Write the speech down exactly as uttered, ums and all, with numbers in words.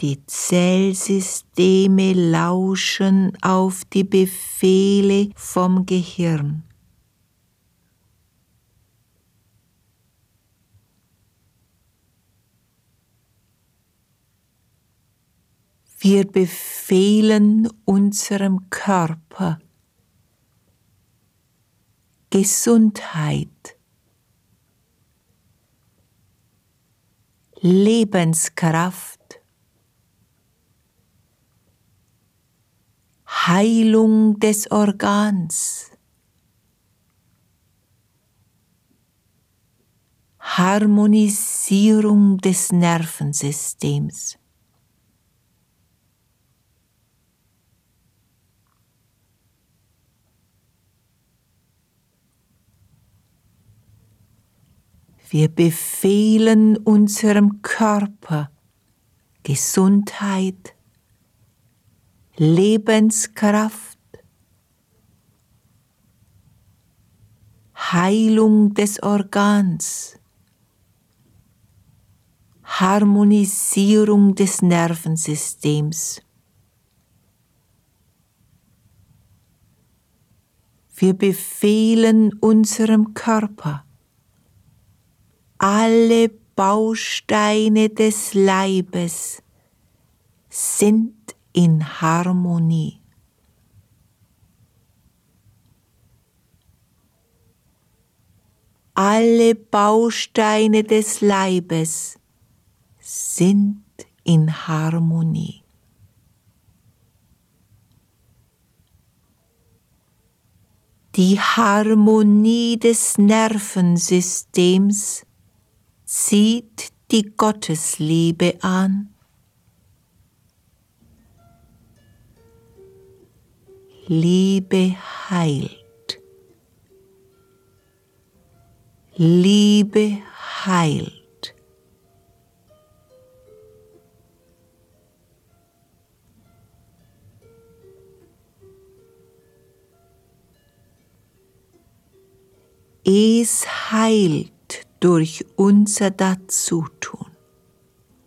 Die Zellsysteme lauschen auf die Befehle vom Gehirn. Wir befehlen unserem Körper Gesundheit, Lebenskraft, Heilung des Organs, Harmonisierung des Nervensystems. Wir befehlen unserem Körper Gesundheit, Lebenskraft, Heilung des Organs, Harmonisierung des Nervensystems. Wir befehlen unserem Körper alle Bausteine des Leibes sind in Harmonie. Alle Bausteine des Leibes sind in Harmonie. Die Harmonie des Nervensystems zieht die Gottesliebe an. Liebe heilt. Liebe heilt. Es heilt durch unser Dazutun.